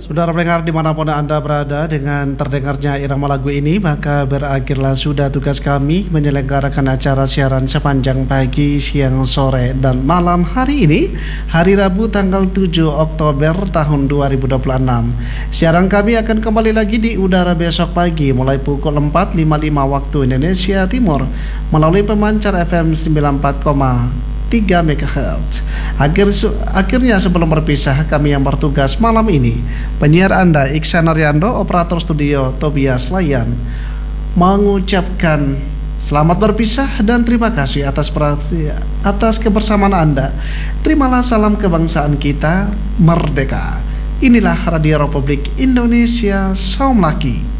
Saudara pendengar dimanapun Anda berada, dengan terdengarnya irama lagu ini, maka berakhirlah sudah tugas kami menyelenggarakan acara siaran sepanjang pagi, siang, sore, dan malam hari ini, hari Rabu tanggal 7 Oktober tahun 2026. Siaran kami akan kembali lagi di udara besok pagi mulai pukul 4.55 waktu Indonesia Timur melalui pemancar FM 94,3 MHz. Akhirnya sebelum berpisah, kami yang bertugas malam ini, penyiar Anda Iksan Ariando, operator studio Tobias Layan, mengucapkan selamat berpisah dan terima kasih atas kebersamaan Anda. Terimalah salam kebangsaan kita, merdeka. Inilah Radio Republik Indonesia, Saum Laki.